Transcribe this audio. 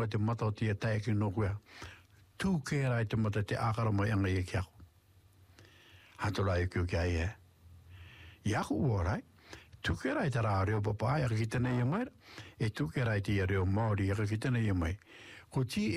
runga te mata o tia taiki no kua. Tu ke rai te mata te akara mai anga i kia. Hatora e kio kia ia. Iaku ua rai. Tu ke rai te rā reo papa ai, aka ki tēnei mai. E tu ke rai te reo Māori, aka ki tēnei mai. Ko ti